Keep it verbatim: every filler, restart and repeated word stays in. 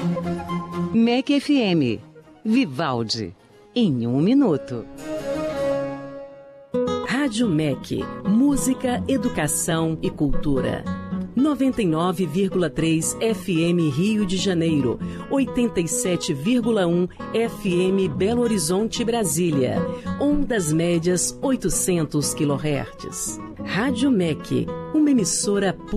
M E C F M. Vivaldi. Em um minuto. Rádio M E C. Música, educação e cultura. noventa e nove vírgula três F M Rio de Janeiro, oitenta e sete vírgula um F M Belo Horizonte, Brasília, ondas médias oitocentos quilohertz. Rádio M E C, uma emissora